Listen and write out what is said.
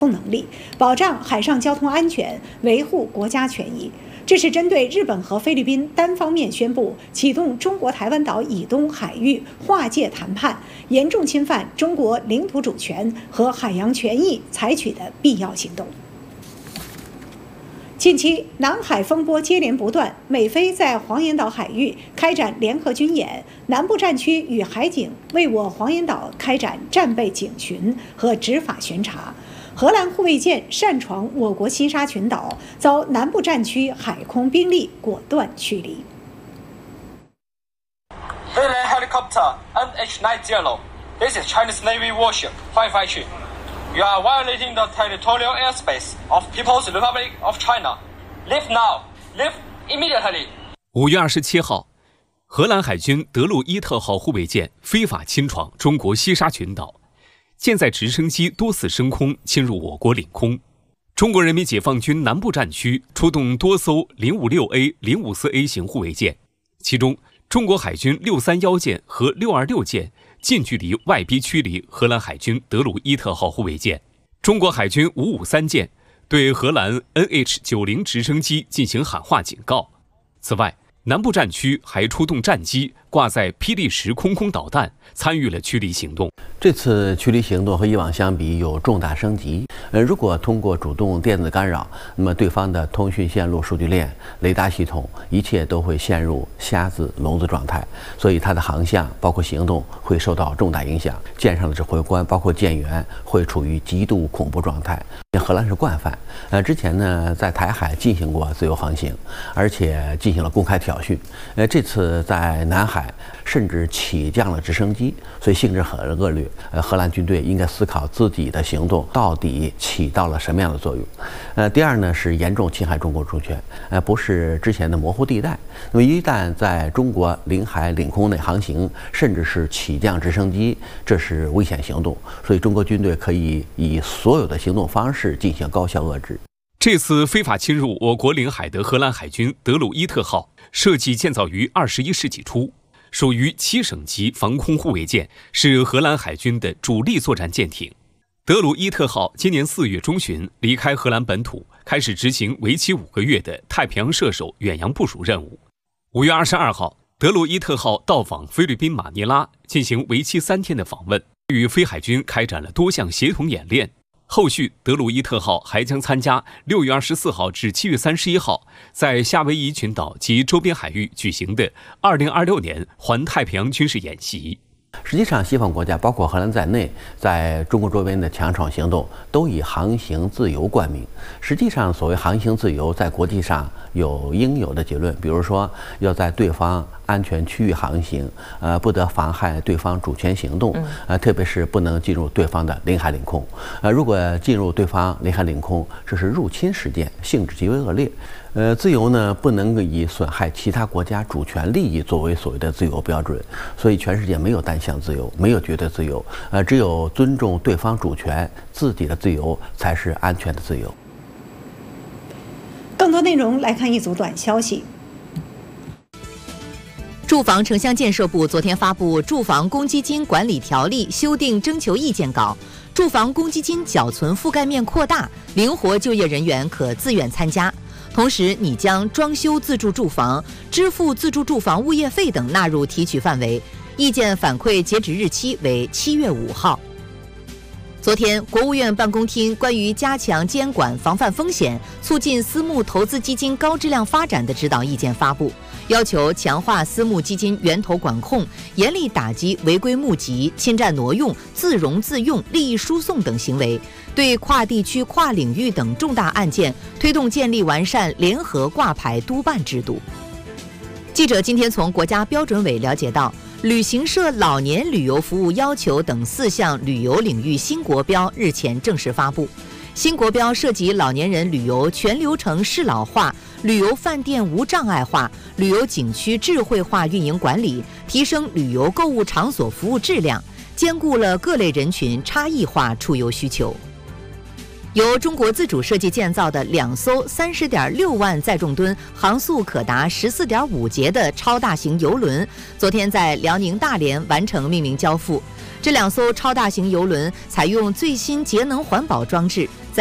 能力，保障海上交通安全，维护国家权益。这是针对日本和菲律宾单方面宣布启动中国台湾岛以东海域划界谈判，严重侵犯中国领土主权和海洋权益采取的必要行动。近期，南海风波接连不断，美菲在黄岩岛海域开展联合军演，南部战区与海警为我黄岩岛开展战备警巡和执法巡查。荷兰护卫舰擅闯我国西沙群岛，遭南部战区海空兵力果断驱离。 荷兰 helicopter NH90. This is Chinese Navy warship 552. You are violating the territorial airspace of People's Republic of China. Leave now. Leave immediately. 5月27号，荷兰海军德鲁伊特号护卫舰非法侵闯中国西沙群岛，舰载直升机多次升空侵入我国领空。中国人民解放军南部战区出动多艘 056A、054A 型护卫舰，其中中国海军631舰和626舰近距离外逼驱离荷兰海军德鲁伊特号护卫舰，中国海军553舰对荷兰 NH90 直升机进行喊话警告。此外，南部战区还出动战机挂载霹雳10空空导弹，参与了驱离行动。 这次驱离行动和以往相比有重大升级。如果通过主动电子干扰，那么对方的通讯线路、数据链、雷达系统，一切都会陷入瞎子、聋子状态，所以它的航向包括行动会受到重大影响。舰上的指挥官包括舰员会处于极度恐怖状态。荷兰是惯犯，之前呢在台海进行过自由航行，而且进行了公开挑衅。这次在南海甚至起降了直升机，所以性质很恶劣。荷兰军队应该思考自己的行动到底起到了什么样的作用。第二呢是严重侵害中国主权，不是之前的模糊地带。那么一旦在中国领海领空内航行，甚至是起降直升机，这是危险行动。所以中国军队可以以所有的行动方式进行高效遏制。 这次非法侵入我国领海的荷兰海军德鲁伊特号，设计建造于21世纪初，属于7省级防空护卫舰，是荷兰海军的主力作战舰艇。德鲁伊特号今年4月中旬离开荷兰本土，开始执行为期5个月的太平洋射手远洋部署任务。5月22号，德鲁伊特号到访菲律宾马尼拉，进行为期3天的访问，与菲海军开展了多项协同演练。后续，德鲁伊特号还将参加6月24号至7月31号在夏威夷群岛及周边海域举行的2026年环太平洋军事演习。 实际上，西方国家包括荷兰在内，在中国周边的强闯行动都以航行自由冠名。实际上，所谓航行自由，在国际上有应有的结论，比如说要在对方安全区域航行，不得妨害对方主权行动，特别是不能进入对方的领海领空。如果进入对方领海领空，这是入侵事件，性质极为恶劣。自由呢，不能以损害其他国家主权利益作为所谓的自由标准，所以全世界没有单向自由，没有绝对自由，只有尊重对方主权，自己的自由才是安全的自由。 更多内容来看一组短消息。 住房城乡建设部昨天发布《住房公积金管理条例》修订征求意见稿，住房公积金缴存覆盖面扩大，灵活就业人员可自愿参加。同时，拟将装修自住住房、支付自住住房物业费等纳入提取范围。意见反馈截止日期为7月5号。昨天，国务院办公厅关于加强监管、防范风险、促进私募投资基金高质量发展的指导意见发布，要求强化私募基金源头管控，严厉打击违规募集、侵占挪用、自融自用、利益输送等行为，对跨地区、跨领域等重大案件推动建立完善联合挂牌督办制度。记者今天从国家标准委了解到，旅行社老年旅游服务要求等4项旅游领域新国标日前正式发布。新国标涉及老年人旅游全流程适老化、旅游饭店无障碍化、旅游景区智慧化运营管理，提升旅游购物场所服务质量，兼顾了各类人群差异化出游需求。 由中国自主设计建造的2艘30.6万载重吨、航速可达14.5节的超大型邮轮，昨天在辽宁大连完成命名交付。这2艘超大型邮轮采用最新节能环保装置，